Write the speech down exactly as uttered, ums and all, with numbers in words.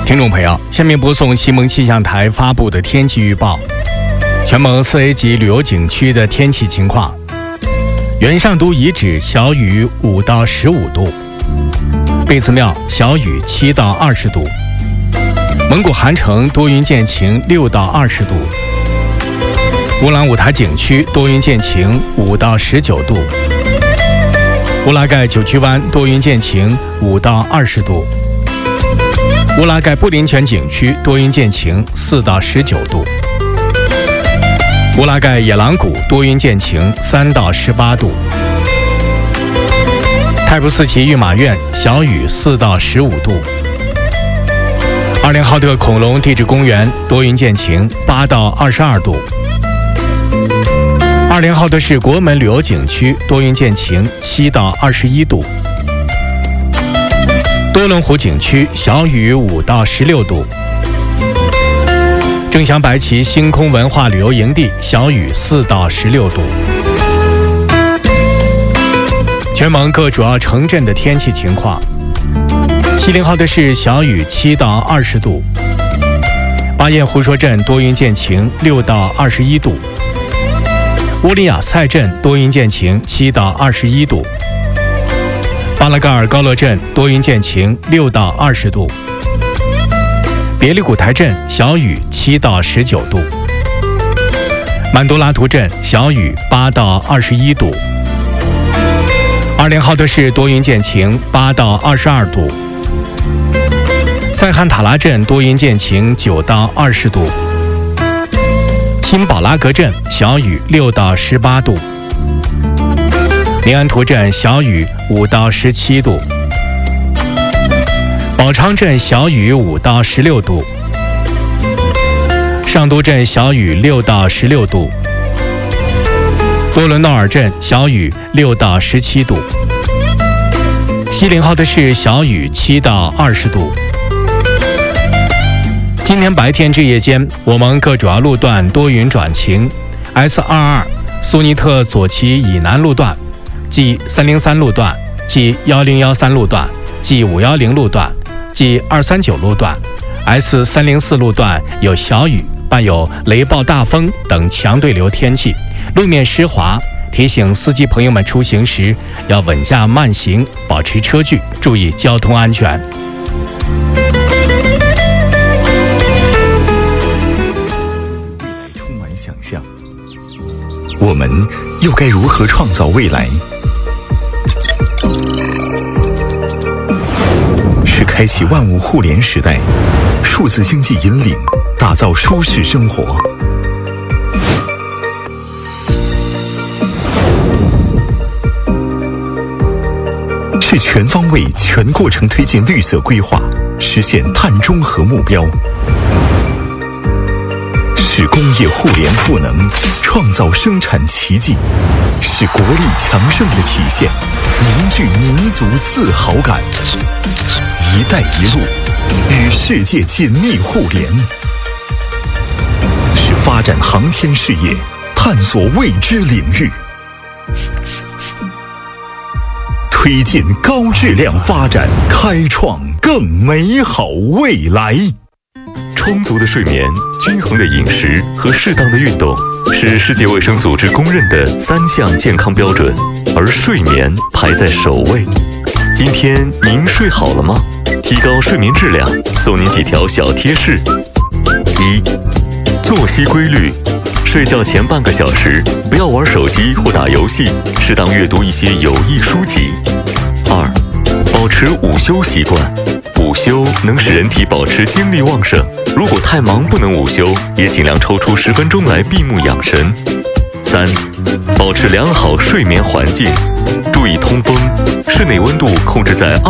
听众朋友，下面播送西蒙气象台发布的天气预报。全蒙四 A 级旅游景区的天气情况：元上都遗址小雨五到十五度，贝子庙小雨七到二十度，蒙古汗城多云见晴六到二十度，乌兰乌塔景区多云见晴五到十九度，乌拉盖九曲湾多云见晴五到二十度，乌拉盖布林泉景区多云见晴四到十九度，乌拉盖野狼谷多云见晴三到十八度，泰布斯旗御马苑小雨四到十五度，二连浩特恐龙地质公园多云见晴八到二十二度，二连浩特市国门旅游景区多云见晴七到二十一度，多伦湖景区小雨五到十六度，正祥白旗星空文化旅游营地小雨四到十六度。全蒙各主要城镇的天气情况：锡林浩特市小雨七到二十度，巴彦胡说镇多云见晴六到二十一度，乌里雅塞镇多云见晴七到二十一度，巴拉盖尔高乐镇多云见晴六到二十度，别里古台镇小雨七到十九度，曼多拉图镇小雨八到二十一度，二连浩特市多云见晴八到二十二度，塞罕塔拉镇多云见晴九到二十度，新宝拉格镇小雨六到十八度，宁安图镇小雨五到十七度，宝昌镇小雨五到十六度，上都镇小雨六到十六度，多伦诺尔镇小雨六到十七度，锡林浩特市小雨七到二十度。今天白天至夜间，我们各主要路段多云转晴。S 二二 苏尼特左旗以南路段、G 三零三路段、G 一零一三路段、G 五一零路段、G 二三九路段、S 三零四路段有小雨，伴有雷暴大风等强对流天气，路面湿滑，提醒司机朋友们出行时要稳驾慢行，保持车距，注意交通安全。 充满想象，我们又该如何创造未来？是开启万物互联时代，数字经济引领，打造舒适生活。是全方位、全过程推进绿色规划，实现碳中和目标。是工业互联赋能，创造生产奇迹，是国力强盛的体现，凝聚民族自豪感。一带一路与世界紧密互联，是发展航天事业，探索未知领域，推进高质量发展，开创更美好未来。 充足的睡眠、均衡的饮食和适当的运动是世界卫生组织公认的三项健康标准，而睡眠排在首位。今天您睡好了吗？提高睡眠质量，送您几条小贴士：一、作息规律，睡觉前半个小时不要玩手机或打游戏，适当阅读一些有益书籍。二、保持午休习惯，午休能使人体保持精力旺盛，如果太忙不能午休，也尽量抽出十分钟来闭目养神。三、保持良好睡眠环境，注意通风，室内温度控制在